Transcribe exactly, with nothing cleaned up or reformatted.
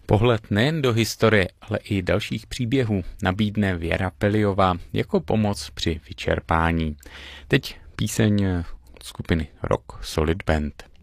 Pohled nejen do historie, ale i dalších příběhů nabídne Věra Peliová jako pomoc při vyčerpání. Teď píseň skupiny Rock Solid Band.